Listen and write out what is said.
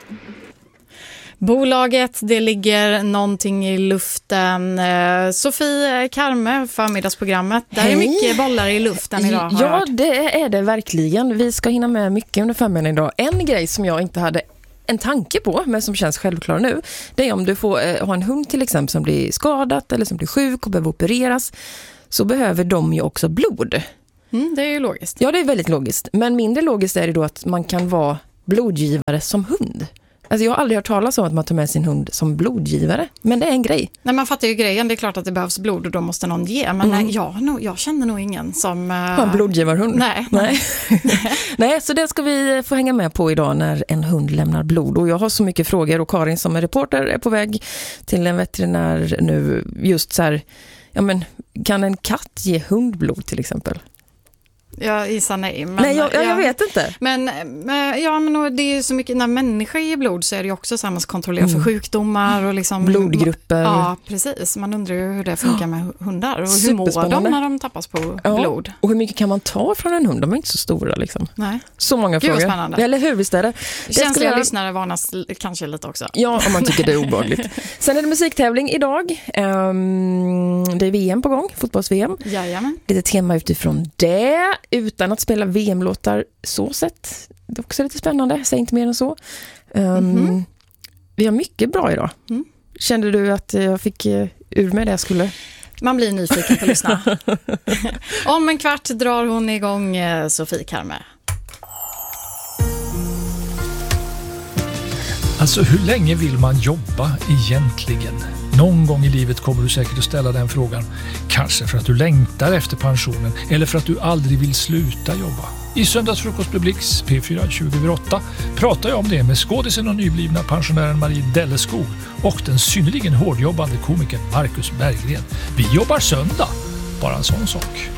Bolaget, det ligger någonting i luften. Sofie Karme, förmiddagsprogrammet. Där är mycket bollar i luften idag. Ja, det är det verkligen. Vi ska hinna med mycket under förmiddagen idag. En grej som jag inte hade en tanke på, men som känns självklar nu, det är om du får ha en hund till exempel som blir skadat eller som blir sjuk och behöver opereras, så behöver de ju också blod. Det är ju logiskt. Ja, det är väldigt logiskt. Men mindre logiskt är det då att man kan vara blodgivare som hund. Alltså jag har aldrig hört talas om att man tar med sin hund som blodgivare, men det är en grej. Nej, man fattar ju grejen, det är klart att det behövs blod och då måste någon ge, men nej, jag känner nog ingen som... En blodgivarhund? Nej. Nej, så det ska vi få hänga med på idag när en hund lämnar blod. Och jag har så mycket frågor och Karin som är reporter är på väg till en veterinär nu. Just så här, ja men kan en katt ge hundblod till exempel? Jag gissar nej. Men, nej, jag vet inte. Men det är ju så mycket, när människor ger blod så är det ju också samma som kontrollerar för sjukdomar och liksom... Blodgrupper. Ja, precis. Man undrar ju hur det funkar med hundar och hur mår de när de tappas på blod. Och hur mycket kan man ta från en hund? De är inte så stora liksom. Nej. Så många frågor. Spännande. Eller hur, visst är det? Känsliga lyssnare varnas kanske lite också. Ja, om man tycker det är obehagligt. Sen är det musiktävling idag. Det är VM på gång, fotbolls-VM. Jajamän. Lite tema utifrån det, utan att spela VM-låtar så sett. Det är också lite spännande, säg inte mer än så. Vi har mycket bra idag. Kände du att jag fick ur med det jag skulle? Man blir nyfiken på att lyssna. Om en kvart drar hon igång Sofie Karme. Alltså hur länge vill man jobba egentligen? Någon gång i livet kommer du säkert att ställa den frågan. Kanske för att du längtar efter pensionen eller för att du aldrig vill sluta jobba. I söndagsfrukost med Blix P4 2008 pratar jag om det med skådisen och nyblivna pensionären Marie Delleskog och den synnerligen hårdjobbande komikern Marcus Berggren. Vi jobbar söndag, bara en sån sak.